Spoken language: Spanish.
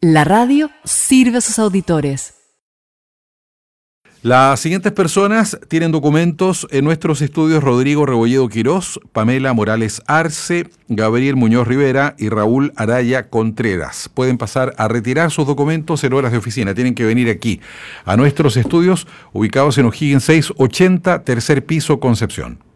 La radio sirve a sus auditores. Las siguientes personas tienen documentos en nuestros estudios: Rodrigo Rebolledo Quirós, Pamela Morales Arce, Gabriel Muñoz Rivera y Raúl Araya Contreras. Pueden pasar a retirar sus documentos en horas de oficina. Tienen que venir aquí a nuestros estudios ubicados en O'Higgins 680, tercer piso, Concepción.